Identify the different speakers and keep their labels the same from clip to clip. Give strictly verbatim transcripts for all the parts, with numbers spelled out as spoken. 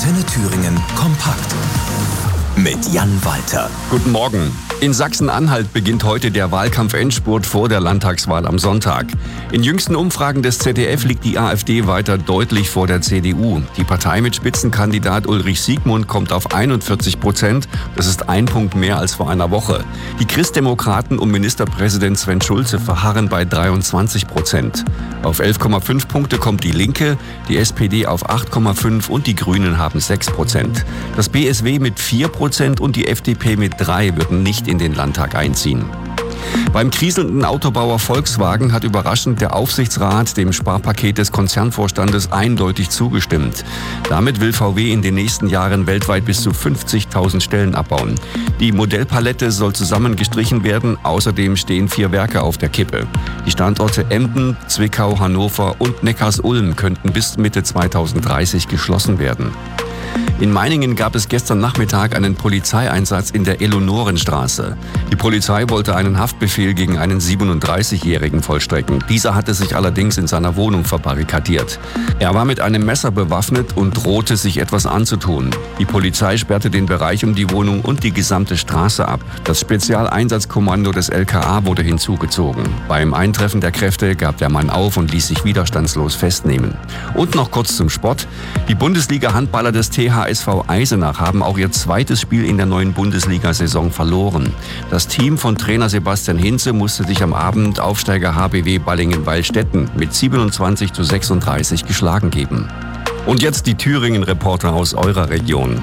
Speaker 1: Antenne Thüringen kompakt mit Jan Walter.
Speaker 2: Guten Morgen. In Sachsen-Anhalt beginnt heute der Wahlkampf-Endspurt vor der Landtagswahl am Sonntag. In jüngsten Umfragen des Z D F liegt die AfD weiter deutlich vor der C D U. Die Partei mit Spitzenkandidat Ulrich Siegmund kommt auf einundvierzig Prozent. Das ist ein Punkt mehr als vor einer Woche. Die Christdemokraten um Ministerpräsident Sven Schulze verharren bei dreiundzwanzig Prozent. Auf elf Komma fünf Punkte kommt die Linke, die S P D auf acht Komma fünf und die Grünen haben sechs Prozent. Das B S W mit vier Prozent und die F D P mit drei würden nicht in den Landtag einziehen. Beim kriselnden Autobauer Volkswagen hat überraschend der Aufsichtsrat dem Sparpaket des Konzernvorstandes eindeutig zugestimmt. Damit will V W in den nächsten Jahren weltweit bis zu fünfzigtausend Stellen abbauen. Die Modellpalette soll zusammengestrichen werden, außerdem stehen vier Werke auf der Kippe. Die Standorte Emden, Zwickau, Hannover und Neckarsulm könnten bis Mitte zweitausenddreißig geschlossen werden. In Meiningen gab es gestern Nachmittag einen Polizeieinsatz in der Eleonorenstraße. Die Polizei wollte einen Haftbefehl gegen einen siebenunddreißigjährigen vollstrecken. Dieser hatte sich allerdings in seiner Wohnung verbarrikadiert. Er war mit einem Messer bewaffnet und drohte, sich etwas anzutun. Die Polizei sperrte den Bereich um die Wohnung und die gesamte Straße ab. Das Spezialeinsatzkommando des L K A wurde hinzugezogen. Beim Eintreffen der Kräfte gab der Mann auf und ließ sich widerstandslos festnehmen. Und noch kurz zum Sport. Die Bundesliga-Handballer des T H S V Eisenach haben auch ihr zweites Spiel in der neuen Bundesliga-Saison verloren. Das Team von Trainer Sebastian Hinze musste sich am Abend Aufsteiger H B W Ballingen-Wallstätten mit siebenundzwanzig zu sechsunddreißig geschlagen geben. Und jetzt die Thüringen-Reporter aus eurer Region.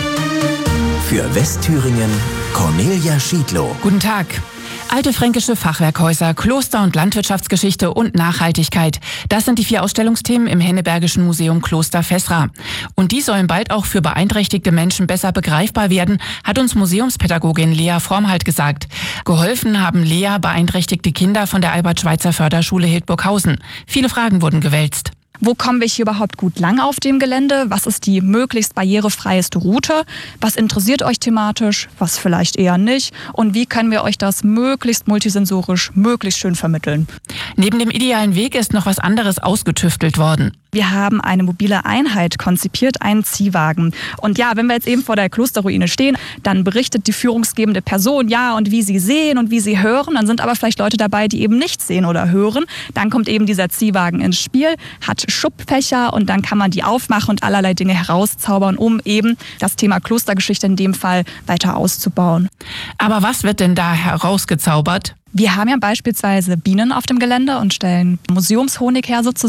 Speaker 1: Für Westthüringen Cornelia Schiedlow.
Speaker 3: Guten Tag. Alte fränkische Fachwerkhäuser, Kloster- und Landwirtschaftsgeschichte und Nachhaltigkeit. Das sind die vier Ausstellungsthemen im Hennebergischen Museum Kloster Fessra. Und die sollen bald auch für beeinträchtigte Menschen besser begreifbar werden, hat uns Museumspädagogin Lea Frommhalt gesagt. Geholfen haben Lea beeinträchtigte Kinder von der Albert-Schweitzer-Förderschule Hildburghausen. Viele Fragen wurden gewälzt.
Speaker 4: Wo kommen wir hier überhaupt gut lang auf dem Gelände? Was ist die möglichst barrierefreieste Route? Was interessiert euch thematisch? Was vielleicht eher nicht? Und wie können wir euch das möglichst multisensorisch, möglichst schön vermitteln?
Speaker 3: Neben dem idealen Weg ist noch was anderes ausgetüftelt worden.
Speaker 4: Wir haben eine mobile Einheit konzipiert, einen Ziehwagen. Und ja, wenn wir jetzt eben vor der Klosterruine stehen, dann berichtet die führungsgebende Person, ja, und wie sie sehen und wie sie hören. Dann sind aber vielleicht Leute dabei, die eben nicht sehen oder hören. Dann kommt eben dieser Ziehwagen ins Spiel, hat Schubfächer und dann kann man die aufmachen und allerlei Dinge herauszaubern, um eben das Thema Klostergeschichte in dem Fall weiter auszubauen.
Speaker 3: Aber was wird denn da herausgezaubert?
Speaker 4: Wir haben ja beispielsweise Bienen auf dem Gelände und stellen Museumshonig her sozusagen.